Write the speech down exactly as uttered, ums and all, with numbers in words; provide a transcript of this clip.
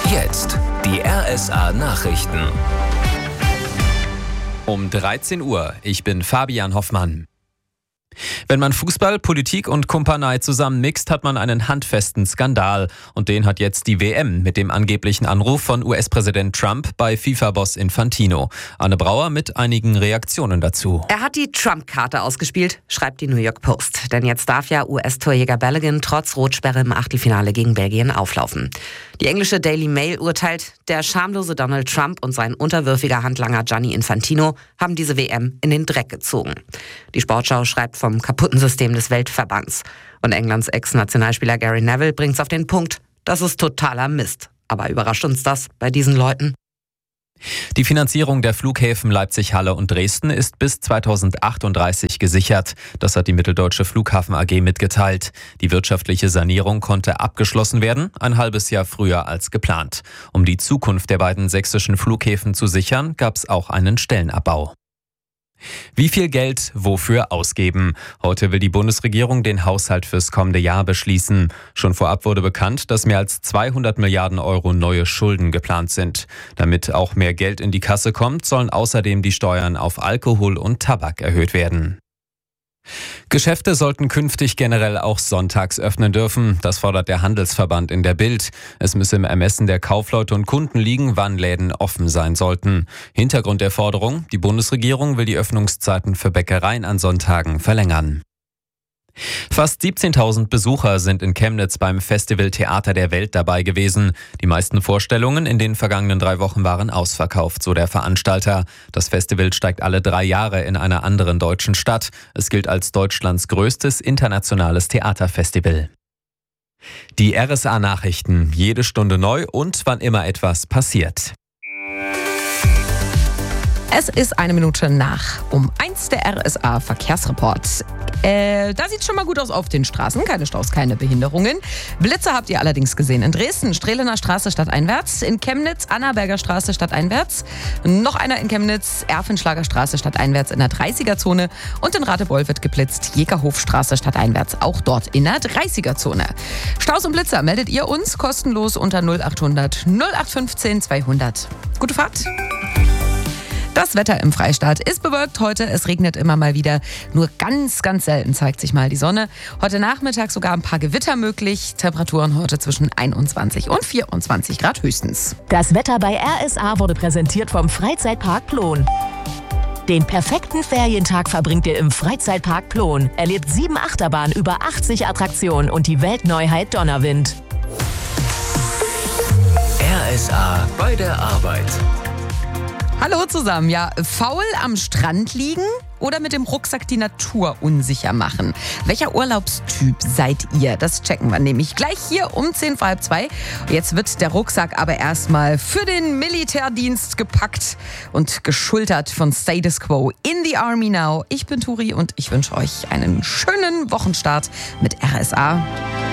Jetzt die R S A-Nachrichten. Um dreizehn Uhr, ich bin Fabian Hoffmann. Wenn man Fußball, Politik und Kumpanei zusammenmixt, hat man einen handfesten Skandal. Und den hat jetzt die W M mit dem angeblichen Anruf von U S-Präsident Trump bei FIFA-Boss Infantino. Anne Brauer mit einigen Reaktionen dazu. Er hat die Trump-Karte ausgespielt, schreibt die New York Post. Denn jetzt darf ja U S-Torjäger Balogun trotz Rotsperre im Achtelfinale gegen Belgien auflaufen. Die englische Daily Mail urteilt, der schamlose Donald Trump und sein unterwürfiger Handlanger Gianni Infantino haben diese W M in den Dreck gezogen. Die Sportschau schreibt vom kaputten System des Weltverbands. Und Englands Ex-Nationalspieler Gary Neville bringt's auf den Punkt, das ist totaler Mist. Aber überrascht uns das bei diesen Leuten? Die Finanzierung der Flughäfen Leipzig, Halle und Dresden ist bis zweitausendachtunddreißig gesichert. Das hat die Mitteldeutsche Flughafen A G mitgeteilt. Die wirtschaftliche Sanierung konnte abgeschlossen werden, ein halbes Jahr früher als geplant. Um die Zukunft der beiden sächsischen Flughäfen zu sichern, gab es auch einen Stellenabbau. Wie viel Geld wofür ausgeben? Heute will die Bundesregierung den Haushalt fürs kommende Jahr beschließen. Schon vorab wurde bekannt, dass mehr als zweihundert Milliarden Euro neue Schulden geplant sind. Damit auch mehr Geld in die Kasse kommt, sollen außerdem die Steuern auf Alkohol und Tabak erhöht werden. Geschäfte sollten künftig generell auch sonntags öffnen dürfen. Das fordert der Handelsverband in der Bild. Es müsse im Ermessen der Kaufleute und Kunden liegen, wann Läden offen sein sollten. Hintergrund der Forderung: Die Bundesregierung will die Öffnungszeiten für Bäckereien an Sonntagen verlängern. Fast siebzehntausend Besucher sind in Chemnitz beim Festival Theater der Welt dabei gewesen. Die meisten Vorstellungen in den vergangenen drei Wochen waren ausverkauft, so der Veranstalter. Das Festival steigt alle drei Jahre in einer anderen deutschen Stadt. Es gilt als Deutschlands größtes internationales Theaterfestival. Die R S A-Nachrichten, jede Stunde neu und wann immer etwas passiert. Es ist eine Minute nach um eins, der R S A-Verkehrsreport. Äh, da sieht es schon mal gut aus auf den Straßen. Keine Staus, keine Behinderungen. Blitzer habt ihr allerdings gesehen. In Dresden, Strehlener Straße stadteinwärts. In Chemnitz, Annaberger Straße stadteinwärts. Noch einer in Chemnitz, Erfenschlager Straße stadteinwärts in der dreißiger-Zone. Und in Radebeul wird geblitzt, Jägerhofstraße stadteinwärts. Auch dort in der dreißiger-Zone. Staus und Blitzer meldet ihr uns kostenlos unter null achthundert null acht fünfzehn zweihundert. Gute Fahrt! Das Wetter im Freistaat ist bewölkt heute. Es regnet immer mal wieder. Nur ganz, ganz selten zeigt sich mal die Sonne. Heute Nachmittag sogar ein paar Gewitter möglich. Temperaturen heute zwischen einundzwanzig und vierundzwanzig Grad höchstens. Das Wetter bei R S A wurde präsentiert vom Freizeitpark Plon. Den perfekten Ferientag verbringt ihr im Freizeitpark Plon. Erlebt sieben Achterbahnen, über achtzig Attraktionen und die Weltneuheit Donnerwind. R S A bei der Arbeit. Hallo zusammen. Ja, faul am Strand liegen oder mit dem Rucksack die Natur unsicher machen? Welcher Urlaubstyp seid ihr? Das checken wir nämlich gleich hier um zehn vor halb zwei. Jetzt wird der Rucksack aber erstmal für den Militärdienst gepackt und geschultert von Status Quo in the Army Now. Ich bin Turi und ich wünsche euch einen schönen Wochenstart mit R S A.